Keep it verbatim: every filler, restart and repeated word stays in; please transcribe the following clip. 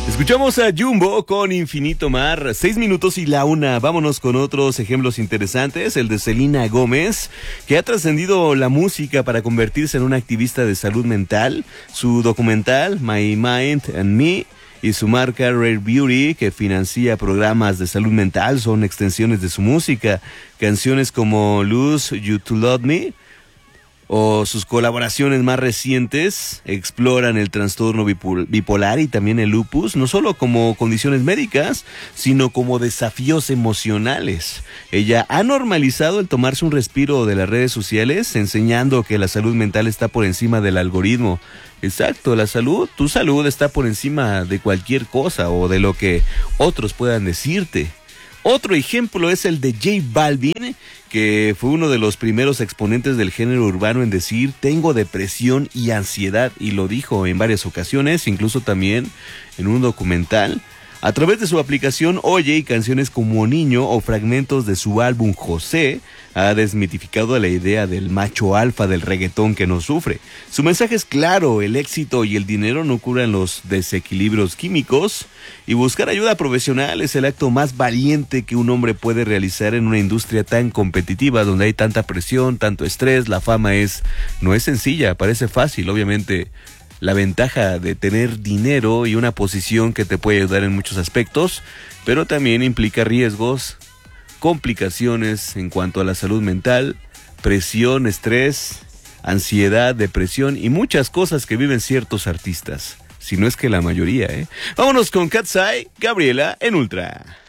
Escuchamos a Jumbo con Infinito Mar, seis minutos y la una. Vámonos con otros ejemplos interesantes. El de Selena Gómez, que ha trascendido la música para convertirse en una activista de salud mental. Su documental, My Mind and Me, y su marca Rare Beauty, que financia programas de salud mental, son extensiones de su música. Canciones como Lose You to Love Me o sus colaboraciones más recientes exploran el trastorno bipolar y también el lupus, no solo como condiciones médicas, sino como desafíos emocionales. Ella ha normalizado el tomarse un respiro de las redes sociales, enseñando que la salud mental está por encima del algoritmo. Exacto, la salud, tu salud está por encima de cualquier cosa o de lo que otros puedan decirte. Otro ejemplo es el de J Balvin, que fue uno de los primeros exponentes del género urbano en decir: tengo depresión y ansiedad, y lo dijo en varias ocasiones, incluso también en un documental. A través de su aplicación Oye y canciones como Niño o fragmentos de su álbum José, ha desmitificado la idea del macho alfa del reggaetón que no sufre. Su mensaje es claro: el éxito y el dinero no curan los desequilibrios químicos, y buscar ayuda profesional es el acto más valiente que un hombre puede realizar en una industria tan competitiva, donde hay tanta presión, tanto estrés. La fama es, no es sencilla, parece fácil, obviamente. La ventaja de tener dinero y una posición que te puede ayudar en muchos aspectos, pero también implica riesgos, complicaciones en cuanto a la salud mental, presión, estrés, ansiedad, depresión y muchas cosas que viven ciertos artistas, si no es que la mayoría, ¿eh? Vámonos con Cat's Eye, Gabriela en Ultra.